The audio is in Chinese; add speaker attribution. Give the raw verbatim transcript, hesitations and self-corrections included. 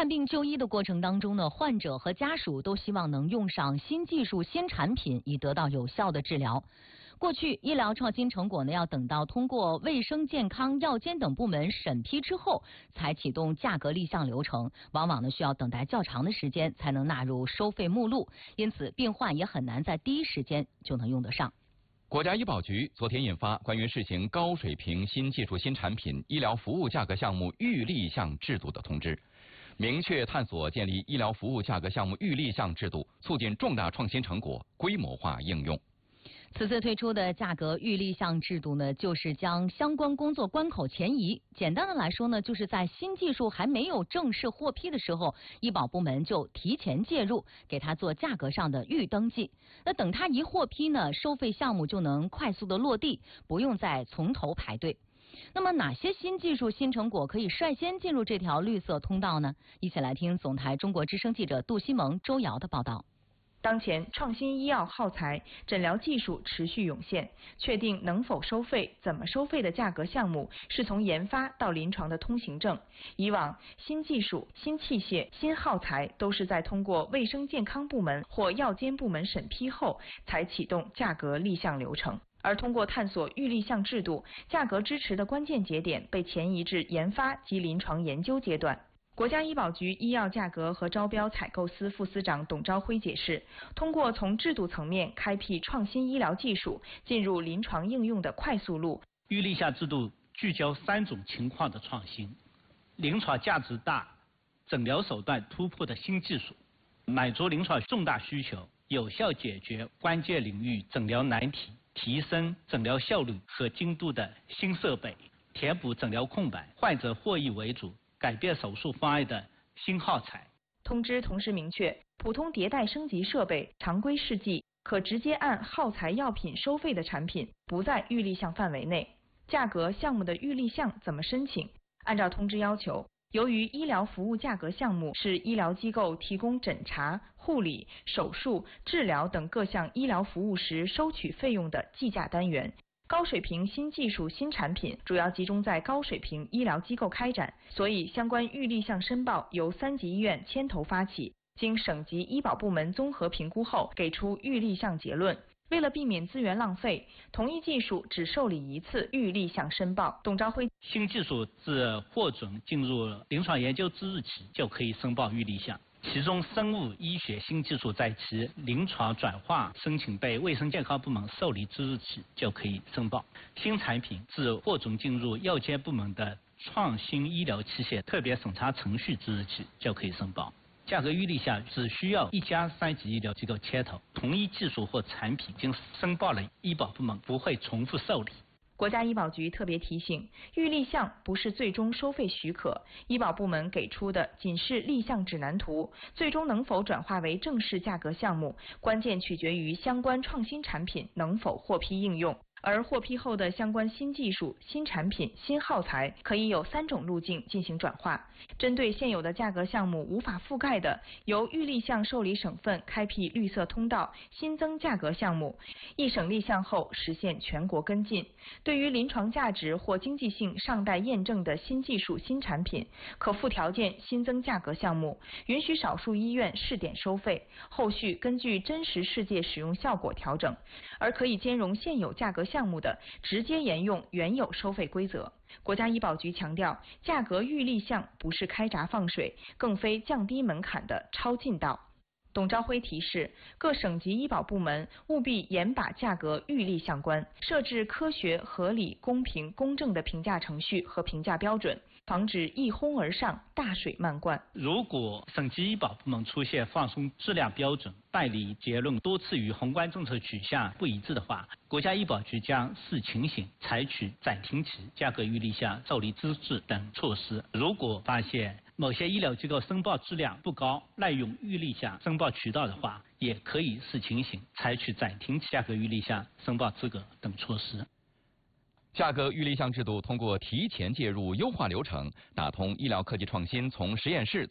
Speaker 1: 看病就医的过程当中呢，患者和家属都希望能用上新技术、新产品，以得到有效的治疗。过去医疗创新成果呢，要等到通过卫生健康、药监等部门审批之后，才启动价格立项流程，往往呢需要等待较长的时间才能纳入收费目录，因此病患也很难在第一时间就能用得上。
Speaker 2: 国家医保局昨天印发关于试行高水平新技术新产品医疗服务价格项目预立项制度的通知，明确探索建立医疗服务价格项目预立项制度，促进重大创新成果规模化应用。
Speaker 1: 此次推出的价格预立项制度呢，就是将相关工作关口前移。简单的来说呢，就是在新技术还没有正式获批的时候，医保部门就提前介入，给它做价格上的预登记。那等它一获批呢，收费项目就能快速的落地，不用再从头排队。那么哪些新技术新成果可以率先进入这条绿色通道呢？一起来听总台中国之声记者杜西萌、周瑶的报道。
Speaker 3: 当前创新医药耗材、诊疗技术持续涌现，确定能否收费、怎么收费的价格项目是从研发到临床的通行证。以往新技术、新器械、新耗材都是在通过卫生健康部门或药监部门审批后才启动价格立项流程。而通过探索预立项制度，价格支持的关键节点被前移至研发及临床研究阶段。国家医保局医药价格和招标采购司副司长董朝辉解释，通过从制度层面开辟创新医疗技术进入临床应用的快速路。
Speaker 4: 预立项制度聚焦三种情况的创新：临床价值大、诊疗手段突破的新技术，满足临床重大需求，有效解决关键领域诊疗难题，提升诊疗效率和精度的新设备，填补诊疗空白，患者获益为主，改变手术方案的新耗材。
Speaker 3: 通知同时明确，普通迭代升级设备、常规试剂可直接按耗材药品收费的产品不在预立项范围内。价格项目的预立项怎么申请？按照通知要求，由于医疗服务价格项目是医疗机构提供诊查、护理、手术、治疗等各项医疗服务时收取费用的计价单元，高水平新技术新产品主要集中在高水平医疗机构开展，所以相关预立项申报由三级医院牵头发起，经省级医保部门综合评估后给出预立项结论。为了避免资源浪费，同一技术只受理一次预立项申报。董朝辉，
Speaker 4: 新技术自获准进入临床研究之日起就可以申报预立项。其中生物医学新技术在其临床转化申请被卫生健康部门受理之日起就可以申报。新产品自获准进入药监部门的创新医疗器械特别审查程序之日起就可以申报。价格预立项只需要一家三级医疗机构牵头，同一技术或产品经申报了，医保部门不会重复受理。
Speaker 3: 国家医保局特别提醒，预立项不是最终收费许可，医保部门给出的仅是立项指南图，最终能否转化为正式价格项目，关键取决于相关创新产品能否获批应用。而获批后的相关新技术、新产品、新耗材可以有三种路径进行转化。针对现有的价格项目无法覆盖的，由预立项受理省份开辟绿色通道，新增价格项目，一省立项后实现全国跟进。对于临床价值或经济性尚待验证的新技术、新产品，可附条件新增价格项目，允许少数医院试点收费，后续根据真实世界使用效果调整。而可以兼容现有价格项目的，直接沿用原有收费规则。国家医保局强调，价格预立项不是开闸放水，更非降低门槛的超近道。董朝辉提示，各省级医保部门务必严把价格预立项关，设置科学、合理、公平、公正的评价程序和评价标准，防止一哄而上、大水漫灌。
Speaker 4: 如果省级医保部门出现放松质量标准、办理结论多次与宏观政策取向不一致的话，国家医保局将视情形采取暂停期、价格预立项受理资质等措施。如果发现某些医疗机构申报质量不高、滥用预立项申报渠道的话，也可以视情形采取暂停期、价格预立项申报资格等措施。
Speaker 2: 价格预立项制度通过提前介入、优化流程，打通医疗科技创新从实验室